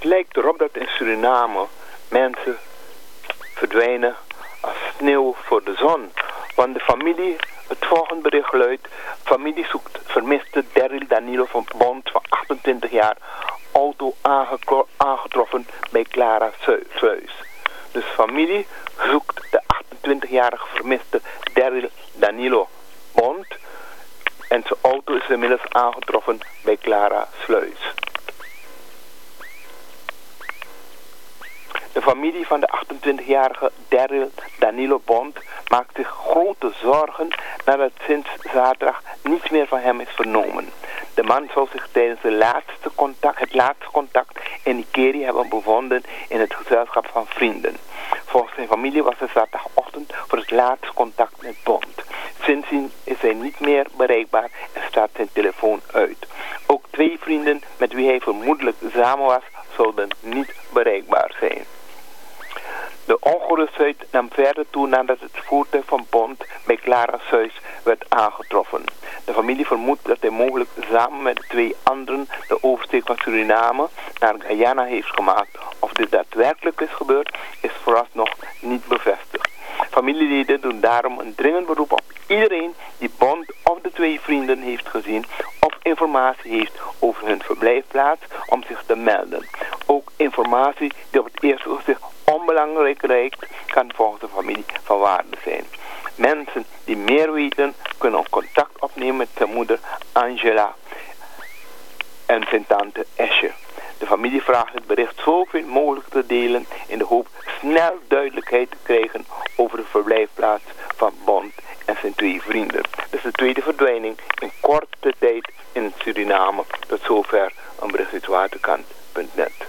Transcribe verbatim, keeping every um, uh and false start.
Het lijkt erop dat in Suriname mensen verdwijnen als sneeuw voor de zon. Want de familie, het volgende bericht luidt, familie zoekt vermiste Daryl Danilo van Bond van achtentwintig jaar, auto aangetroffen bij Clara Sluis. Dus familie zoekt de achtentwintigjarige vermiste Daryl Danilo Bond en zijn auto is inmiddels aangetroffen bij Clara Sluis. De familie van de achtentwintigjarige Daryl Danilo Bond maakt zich grote zorgen nadat sinds zaterdag niets meer van hem is vernomen. De man zou zich tijdens de laatste contact, het laatste contact in Nigeria hebben bevonden in het gezelschap van vrienden. Volgens zijn familie was het zaterdagochtend voor het laatste contact met Bond. Sindsdien is hij niet meer bereikbaar en staat zijn telefoon uit. Ook twee vrienden met wie hij vermoedelijk samen was, zouden niet bereikbaar zijn. De ongerustheid nam verder toe nadat het voertuig van Bond bij Clara Sluis werd aangetroffen. De familie vermoedt dat hij mogelijk samen met de twee anderen de oversteek van Suriname naar Guyana heeft gemaakt. Of dit daadwerkelijk is gebeurd, is vooralsnog niet bevestigd. Familieleden doen daarom een dringend beroep op iedereen die Bond of de twee vrienden heeft gezien of informatie heeft over hun verblijfplaats om zich te melden. Ook informatie die op het eerste gezicht onbelangrijk lijkt, kan volgens de familie van waarde zijn. Mensen die meer weten kunnen contact opnemen met zijn moeder Angela en zijn tante Esche. De familie vraagt het bericht zoveel mogelijk te delen in de hoop snel duidelijkheid te krijgen over de verblijfplaats van Bond en zijn twee vrienden. Dat is de tweede verdwijning in korte tijd in Suriname. Tot zover een bericht uit waterkant punt net.